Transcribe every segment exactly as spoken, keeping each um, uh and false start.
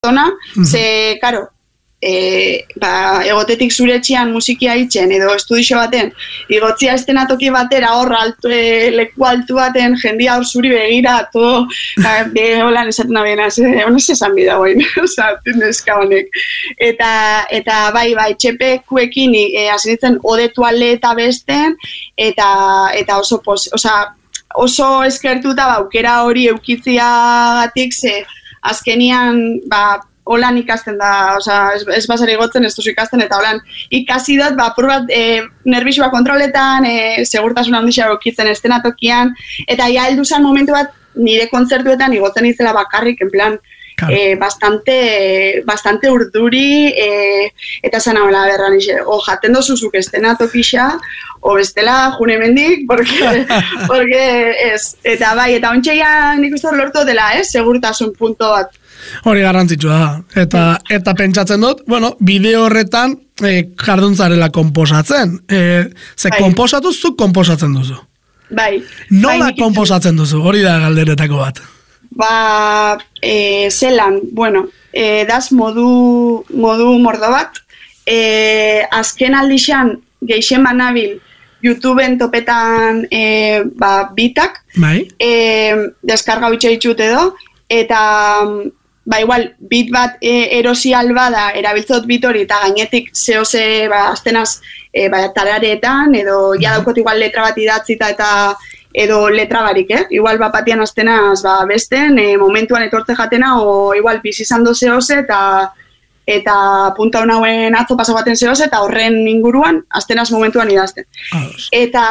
zona, mm-hmm. ze, karo, E, ba, egotetik zure etxean musikia itxen edo estudixo baten igotzia estenatoki batera hor altu, e, leku altu baten jendia hor zuri begira to, be, holan esaten abenaz honez esan bida guain oza, neska honek eta, eta bai, bai, txepekuekin e, asinitzen odetuale eta besten eta, eta oso pos, oza, oso eskertuta baukera hori eukitziagatik ze azkenian ba holan ikasten da, osea, ez, ez basari gotzen, ez duzu ikasten, eta holan ikasi dut, ba, apur bat, e, nervixua kontroletan, e, segurtasun handixea okitzen estenatokian, eta ja heldu zen momentu bat, nire kontzertuetan igotzen izela bakarrik, en plan, claro. e, bastante, bastante urduri, e, eta zan hola, berran, o jaten dozuzuk estenatokixa, o bestela june mendik, porque, porque ez, eta bai, eta ontxeia nik uste lortu dela, eh, segurtasun punto bat. Hori garrantzitsua da. Eta, eta pentsatzen dut, bueno, bideo horretan e, jarduntzarela konposatzen. E, ze bai. Konposatu zuk konposatzen duzu. Bai. Nola bai, konposatzen duzu? Hori da galderetako bat. Ba, e, zelan, bueno, e, daz modu, modu mordo bat. E, azken aldixan geixen banabil YouTubeen topetan e, ba, bitak. Bai. E, deskarga bitxe ditut edo. Eta ba igual, bit bat e, erosi albada, erabiltzot bit hori, eta gainetik zehose, ba, aztenaz, e, ba, tararetan, edo ja daukot igual letra bat idatzita eta edo letra barik, eh? Igual bat batian aztenaz, ba, besten, e, momentuan etortze jatena, o igual bizizando zehose, eta eta punta honauen atzo paso baten zehose, eta horren inguruan, aztenaz momentuan idazten. Ados. Eta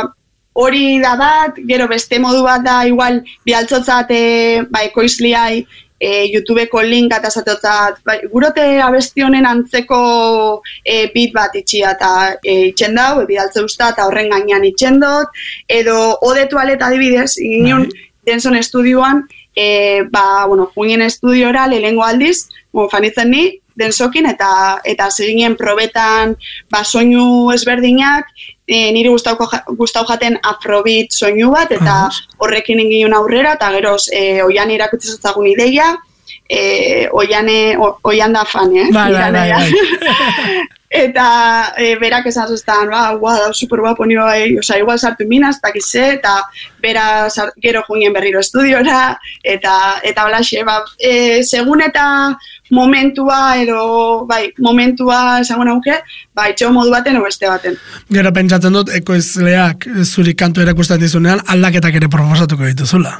hori da bat, gero beste modu bat da, igual, bialtzotzat, e, ba, ekoizliai, E, YouTubeko linka eta zateotzat, bai, gurote abesti honen antzeko e, bit bat itxia eta e, itxen dau, e, bidaltze usta eta horren gainean itxen dut, edo ode tualet adibidez, inion Denson estudioan, e, ba, bueno, juinen estudiora lehengo aldiz, bueno, fanitzen ni, Densokin eta eta zeginen probetan ba, soinu ezberdinak, e, niri gustauko gustau jaten afrobeat soinu bat, eta horrekin egin aurrera, eta geroz, e, oian irakutsi zutzagun ideia, e, oiane, o, oian da fan, eh? Bai, bai, bai, bai. Eta e, berak esan zuztan, ba, guau, da, super guapo nio, bai, oza, igual sartu minaz, eta kize, eta bera sart, gero juinen berriro estudiora, eta, eta balaxe, ba, e, segun eta momentua, edo, bai, momentua esango nauke, ba, itxo modu baten, o beste baten. Gero pentsatzen dut, ekoizleak zuri kantu erakustan dizunean, aldaketak ere proposatuko dituzula.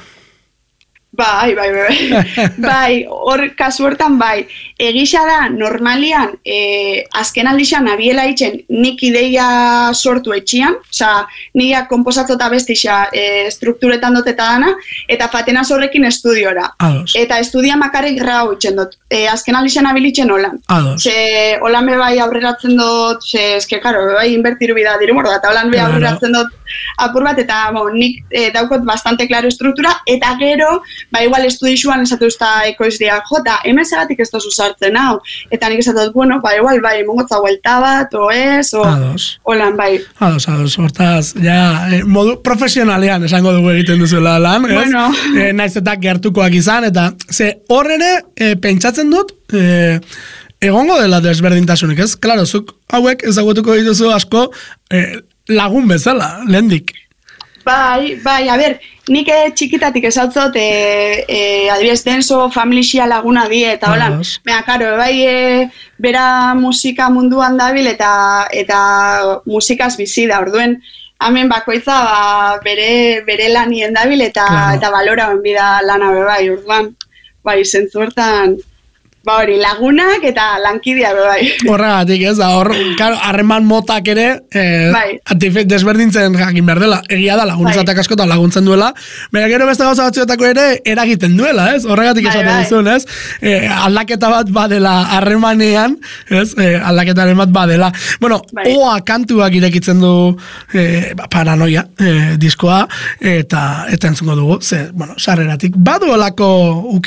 Bai, bai, bai, bai, hor kasu hortan bai, egisa da, normalian, e, azken aldixan abiela itxen nik ideia sortu etxian, oza, nik komposatzot abestixa e, strukturetan dut eta dana, eta fatenaz horrekin estudiora. Ados. Eta estudian makarrik grau itxen dut, e, azken aldixan abilitzen holan. Ados. Ze, holan be bai aurreratzen dut, ze, eske, karo, bai, invertiru bida diru morda, eta holan be claro. Aurreratzen dut apur bat, eta, bo, nik e, daukot bastante klaro estruktura, eta gero, ba, igual estudixuan esatu usta ekoizdia, jota, hemen segatik ez tozu sartzen, hau, eta nik esatu, bueno, ba, igual, bai, mongotza huelta bat, o ez, o, holan, bai. Ados, ados, hortaz, ja, eh, modu profesionalean esango dugu egiten duzuela lan, ez? Bueno. Eh, naiz eta gertukoak izan, eta, ze, horrene, eh, pentsatzen dut, eh, egongo dela desberdintasunik, ez? Klaro, zuk hauek ezagutuko dituzu asko eh, lagun bezala, lehendik. Bai, bai, a ber, nik txikitatik esautzot, e, e, adibidez denso, familia laguna die, eta holan, bera, karo, bai, e, bera musika munduan dabil, eta eta musikaz bizi da, orduen, hemen bakoitza ba, bere, bere lanien dabil, eta, claro. Eta balora bida lana be bai, orduan, bai, zentzu hortan, ba hori, lagunak eta lankidia be bai. Horregatik ez, da hor, harreman motak ere, eh, bai. Desberdintzen jakin behar dela, egia da laguntzatak bai. Askotan laguntzen duela, baina gero beste gauza batzuetako ere eragiten duela, ez? Horregatik bai, esaten bai. Dizun, ez? Eh, aldaketa bat badela harremanean, ez? Eh, aldaketaren bat badela. Bueno, bai. Oa kantuak irekitzen du eh, paranoia eh, diskoa, eta eta entzungo dugu, ze, bueno, sarreratik, badu olako